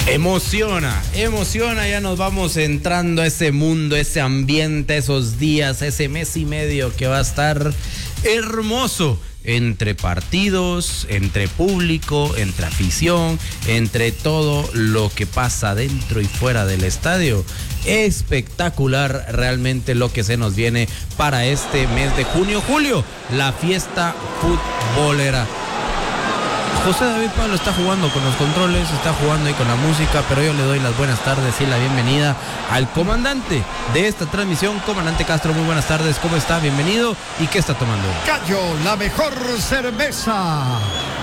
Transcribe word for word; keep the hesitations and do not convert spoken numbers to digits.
Emociona, emociona, ya nos vamos entrando a ese mundo, ese ambiente, esos días, ese mes y medio que va a estar hermoso. Entre partidos, entre público, entre afición, entre todo lo que pasa dentro y fuera del estadio. Espectacular realmente lo que se nos viene para este mes de junio, julio, la fiesta futbolera. José David Pablo está jugando con los controles, está jugando ahí con la música, pero yo le doy las buenas tardes y la bienvenida al comandante de esta transmisión, comandante Castro. Muy buenas tardes, ¿cómo está? Bienvenido. ¿Y qué está tomando? Gallo, la mejor cerveza